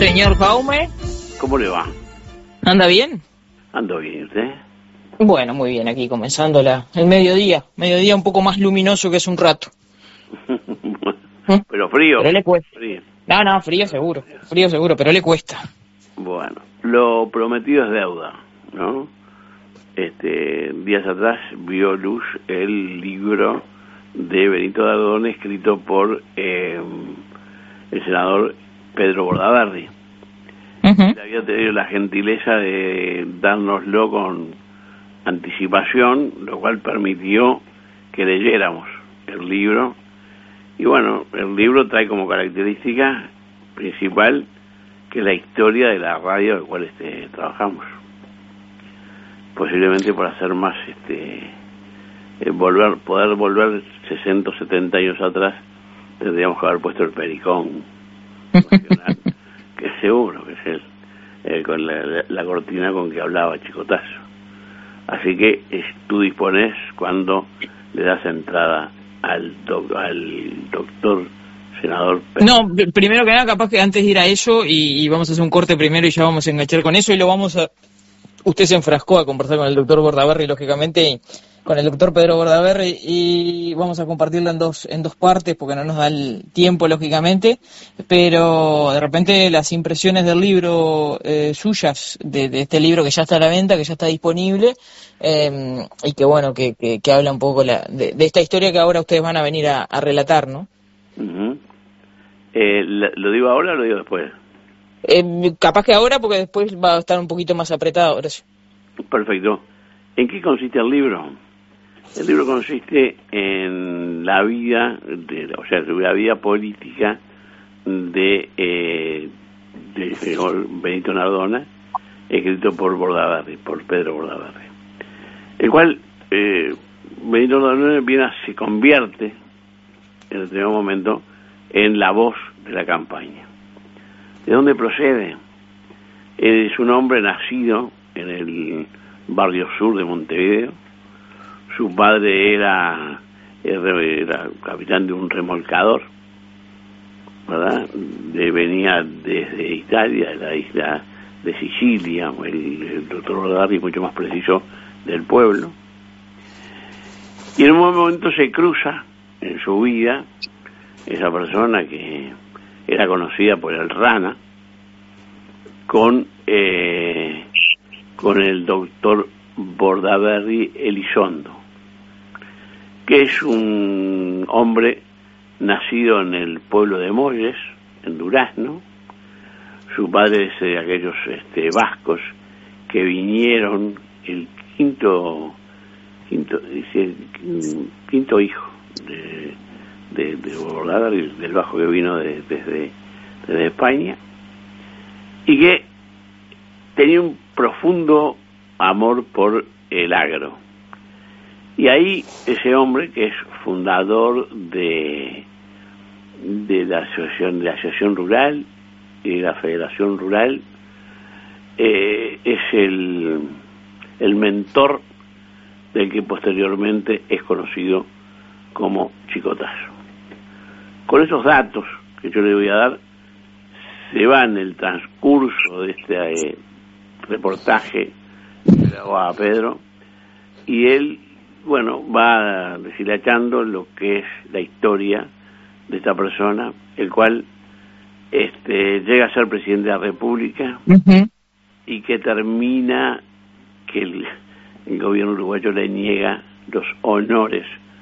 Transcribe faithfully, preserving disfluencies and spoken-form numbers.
Señor Jaume, ¿Cómo le va? ¿anda bien? Ando bien, ¿usted? Bueno, muy bien, aquí comenzando la, el mediodía, mediodía un poco más luminoso que hace un rato. Pero frío. Pero le cuesta. Frío. No, no, frío seguro, frío seguro, pero le cuesta. Bueno, lo prometido es deuda, ¿no? Este, días atrás vio luz el libro de Benito Dardone escrito por eh, el senador Pedro Bordaberry. Uh-huh. Él había tenido la gentileza de dárnoslo con anticipación, lo cual permitió que leyéramos el libro. Y bueno, el libro trae como característica principal que la historia de la radio en la cual este, trabajamos. Posiblemente por hacer más, este, eh, volver, poder volver sesenta o setenta años atrás, tendríamos que haber puesto el Pericón nacional, que seguro que es el, el con la, la, la cortina con que hablaba Chicotazo. Así que es, tú dispones cuando le das entrada al, doc, al doctor senador Pedro. No, primero que nada, capaz que antes de ir a eso, y, y vamos a hacer un corte primero y ya vamos a enganchar con eso, y lo vamos a... Usted se enfrascó a conversar con el doctor Bordaberry, lógicamente, y con el doctor Pedro Bordaberry, y vamos a compartirlo en dos en dos partes, porque no nos da el tiempo, lógicamente, pero de repente las impresiones del libro eh, suyas, de, de este libro que ya está a la venta, que ya está disponible, eh, y que bueno, que, que, que habla un poco la, de, de esta historia que ahora ustedes van a venir a, a relatar, ¿no? Uh-huh. eh, ¿Lo digo ahora o lo digo después? Eh, capaz que ahora, porque después va a estar un poquito más apretado, gracias. Perfecto. ¿En qué consiste el libro? El libro consiste en la vida, de, o sea, la vida política de, eh, de señor Benito Dardone, escrito por Bordaberry, por Pedro Bordaberry, el cual eh, Benito Dardone viene a, se convierte en el primer momento en la voz de la campaña. ¿De dónde procede? Es un hombre nacido en el barrio sur de Montevideo. Su padre era, era, era capitán de un remolcador, ¿verdad? De, venía desde Italia, de la isla de Sicilia, el, el doctor Bordaberry mucho más preciso, del pueblo. Y en un momento se cruza en su vida esa persona que era conocida por el Rana, con eh, con el doctor Bordaberry Elizondo, que es un hombre nacido en el pueblo de Molles, en Durazno. Su padre es de aquellos este, vascos que vinieron, el quinto quinto, dice, quinto hijo de de, de Bordaberry, del vasco que vino de, desde, desde España, y que tenía un profundo amor por el agro. Y ahí ese hombre, que es fundador de de la asociación de la asociación rural y de la Federación Rural, eh, es el el mentor del que posteriormente es conocido como Chicotazo. Con esos datos que yo le voy a dar, se va en el transcurso de este eh, reportaje que le hago a Pedro, y él, bueno, va deshilachando lo que es la historia de esta persona, el cual este llega a ser presidente de la República. Uh-huh. Y que termina que el, el gobierno uruguayo le niega los honores